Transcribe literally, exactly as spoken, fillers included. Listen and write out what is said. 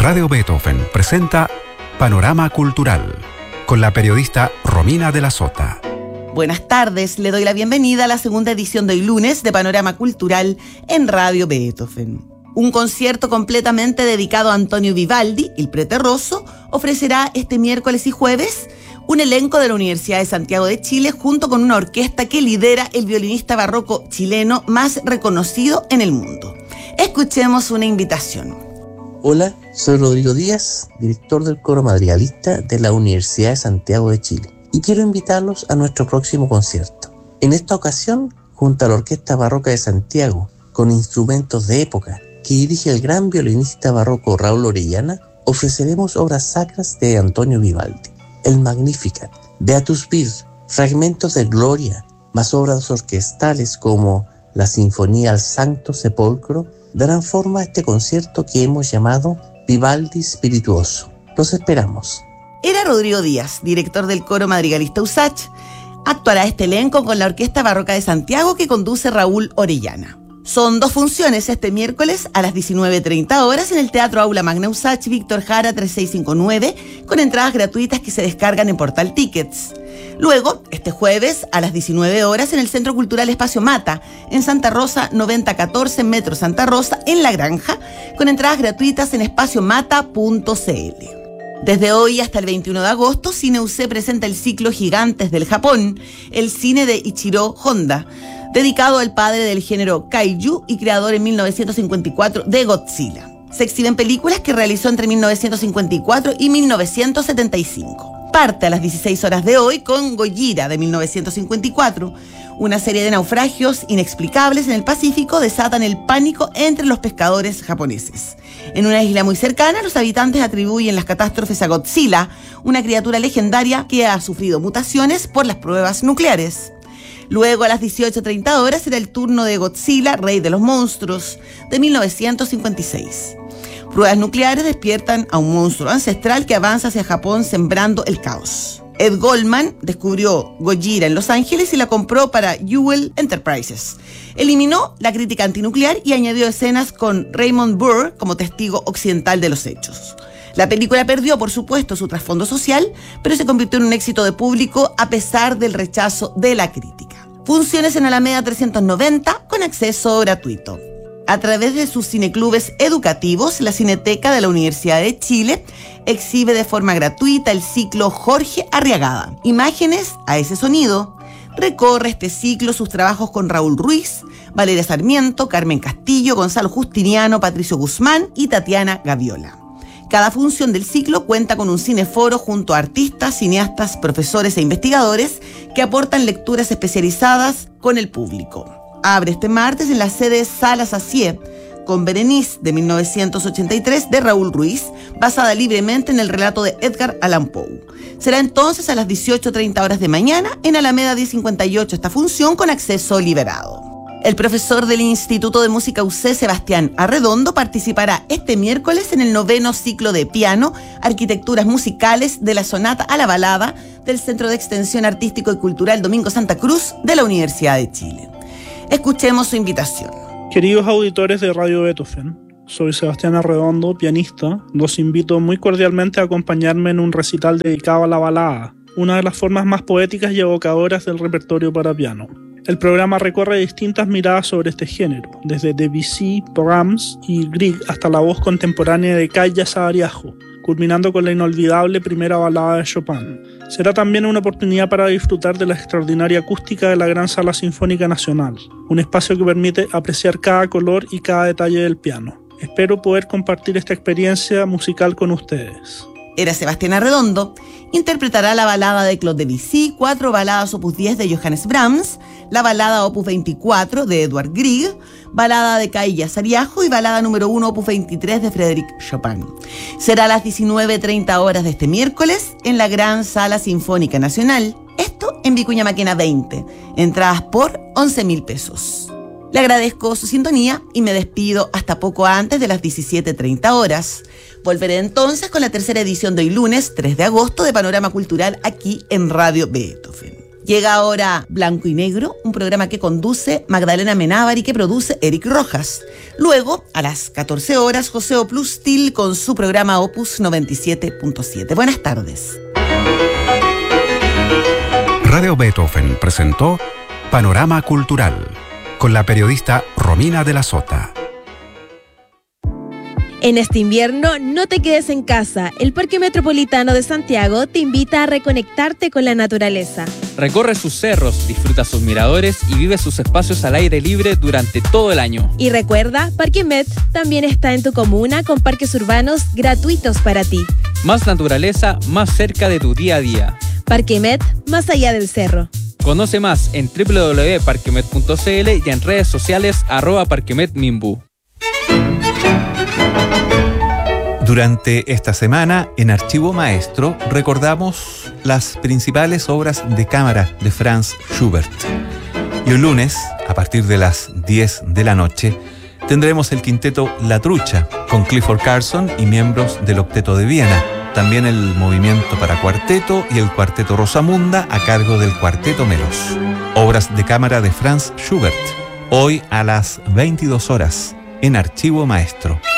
Radio Beethoven presenta Panorama Cultural con la periodista Romina de la Sota. Buenas tardes, le doy la bienvenida a la segunda edición de hoy lunes de Panorama Cultural en Radio Beethoven. Un concierto completamente dedicado a Antonio Vivaldi, il Prete Rosso, ofrecerá este miércoles y jueves un elenco de la Universidad de Santiago de Chile junto con una orquesta que lidera el violinista barroco chileno más reconocido en el mundo. Escuchemos una invitación. Hola, soy Rodrigo Díaz, director del coro madrigalista de la Universidad de Santiago de Chile, y quiero invitarlos a nuestro próximo concierto. En esta ocasión, junto a la Orquesta Barroca de Santiago, con instrumentos de época, que dirige el gran violinista barroco Raúl Orellana, ofreceremos obras sacras de Antonio Vivaldi, el Magnificat, Beatus Vir, fragmentos de Gloria, más obras orquestales como la Sinfonía al Sancto Sepolcro, darán forma a este concierto que hemos llamado Vivaldi Spirituoso. Los esperamos. Era Rodrigo Díaz, director del coro madrigalista USACH. Actuará este elenco con la Orquesta Barroca de Santiago que conduce Raúl Orellana. Son dos funciones este miércoles a las diecinueve treinta horas en el Teatro Aula Magna USACH Víctor Jara tres seis cinco nueve, con entradas gratuitas que se descargan en Portal Tickets. Luego, este jueves a las diecinueve horas en el Centro Cultural Espacio Mata, en Santa Rosa noventa catorce Metro Santa Rosa, en La Granja, con entradas gratuitas en espacio mata punto c l. Desde hoy hasta el veintiuno de agosto, Cine U C presenta el ciclo Gigantes del Japón, el cine de Ichiro Honda, dedicado al padre del género Kaiju y creador en mil novecientos cincuenta y cuatro de Godzilla. Se exhiben películas que realizó entre mil novecientos cincuenta y cuatro y mil novecientos setenta y cinco. Parte a las dieciséis horas de hoy con Gojira de mil novecientos cincuenta y cuatro. Una serie de naufragios inexplicables en el Pacífico desatan el pánico entre los pescadores japoneses. En una isla muy cercana, los habitantes atribuyen las catástrofes a Godzilla, una criatura legendaria que ha sufrido mutaciones por las pruebas nucleares. Luego, a las dieciocho treinta horas, será el turno de Godzilla, Rey de los Monstruos, de mil novecientos cincuenta y seis. Pruebas nucleares despiertan a un monstruo ancestral que avanza hacia Japón sembrando el caos. Ed Goldman descubrió Gojira en Los Ángeles y la compró para Jewel Enterprises. Eliminó la crítica antinuclear y añadió escenas con Raymond Burr como testigo occidental de los hechos. La película perdió, por supuesto, su trasfondo social, pero se convirtió en un éxito de público a pesar del rechazo de la crítica. Funciones en Alameda trescientos noventa con acceso gratuito. A través de sus cineclubes educativos, la Cineteca de la Universidad de Chile exhibe de forma gratuita el ciclo Jorge Arriagada. Imágenes a ese sonido. Recorre este ciclo sus trabajos con Raúl Ruiz, Valeria Sarmiento, Carmen Castillo, Gonzalo Justiniano, Patricio Guzmán y Tatiana Gaviola. Cada función del ciclo cuenta con un cineforo junto a artistas, cineastas, profesores e investigadores que aportan lecturas especializadas con el público. Abre este martes en la sede Sala Sacié, con Berenice de mil novecientos ochenta y tres de Raúl Ruiz, basada libremente en el relato de Edgar Allan Poe. Será entonces a las dieciocho treinta horas de mañana en Alameda diez cincuenta y ocho esta función con acceso liberado. El profesor del Instituto de Música U C, Sebastián Arredondo, participará este miércoles en el noveno ciclo de piano, Arquitecturas Musicales de la Sonata a la Balada del Centro de Extensión Artístico y Cultural Domingo Santa Cruz de la Universidad de Chile. Escuchemos su invitación. Queridos auditores de Radio Beethoven, soy Sebastián Arredondo, pianista. Los invito muy cordialmente a acompañarme en un recital dedicado a la balada, una de las formas más poéticas y evocadoras del repertorio para piano. El programa recorre distintas miradas sobre este género, desde Debussy, Brahms y Grieg hasta la voz contemporánea de Kaya Saariaho, culminando con la inolvidable primera balada de Chopin. Será también una oportunidad para disfrutar de la extraordinaria acústica de la Gran Sala Sinfónica Nacional, un espacio que permite apreciar cada color y cada detalle del piano. Espero poder compartir esta experiencia musical con ustedes. Era Sebastián Arredondo. Interpretará la balada de Claude Debussy, cuatro baladas opus diez de Johannes Brahms, la balada opus veinticuatro de Edvard Grieg, balada de Kaya Saariaho y balada número uno opus veintitrés de Frédéric Chopin. Será a las diecinueve treinta horas de este miércoles en la Gran Sala Sinfónica Nacional. Esto en Vicuña Maquena veinte. Entradas por once mil pesos. Le agradezco su sintonía y me despido hasta poco antes de las diecisiete treinta horas. Volveré entonces con la tercera edición de hoy lunes, tres de agosto, de Panorama Cultural aquí en Radio Beethoven. Llega ahora Blanco y Negro, un programa que conduce Magdalena Menábar y que produce Eric Rojas. Luego, a las catorce horas, José Oplustil con su programa Opus noventa y siete punto siete. Buenas tardes. Radio Beethoven presentó Panorama Cultural con la periodista Romina de la Sota. En este invierno, no te quedes en casa. El Parque Metropolitano de Santiago te invita a reconectarte con la naturaleza. Recorre sus cerros, disfruta sus miradores y vive sus espacios al aire libre durante todo el año. Y recuerda, Parque Met también está en tu comuna con parques urbanos gratuitos para ti. Más naturaleza, más cerca de tu día a día. Parque Met, más allá del cerro. Conoce más en doble u doble u doble u punto parquemet punto c l y en redes sociales arroba parquemetmimbu. Durante esta semana, en Archivo Maestro, recordamos las principales obras de cámara de Franz Schubert. Y el lunes, a partir de las diez de la noche, tendremos el quinteto La Trucha, con Clifford Carson y miembros del Octeto de Viena. También el movimiento para cuarteto y el cuarteto Rosamunda a cargo del cuarteto Melos. Obras de cámara de Franz Schubert, hoy a las veintidós horas, en Archivo Maestro.